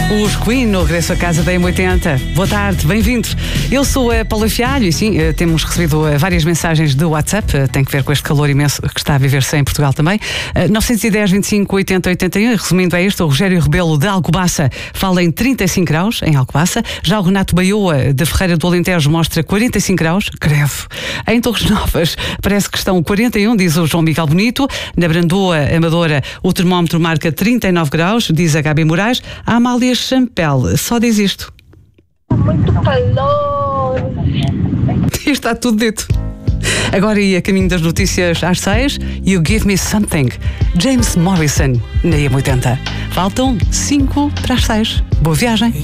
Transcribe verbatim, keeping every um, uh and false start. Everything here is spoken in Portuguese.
Os Queen no regresso a casa da M oitenta. Boa tarde, bem-vindos. Eu sou a Paula Fialho e sim, temos recebido várias mensagens de WhatsApp, tem que ver com este calor imenso que está a viver-se em Portugal também. nove um zero, vinte e cinco, oitenta, oitenta e um. Resumindo é isto, o Rogério Rebelo de Alcobaça fala em trinta e cinco graus em Alcobaça. Já o Renato Baioa de Ferreira do Alentejo mostra quarenta e cinco graus, crevo. Em Torres Novas parece que estão quarenta e um, diz o João Miguel Bonito. Na Brandoa Amadora o termómetro marca trinta e nove graus, diz a Gabi Moraes. A Amália Champel só diz isto. Muito calor. E está tudo dito. Agora e a caminho das notícias às seis, You Give Me Something, James Morrison, na M oitenta. Faltam cinco para as seis. Boa viagem.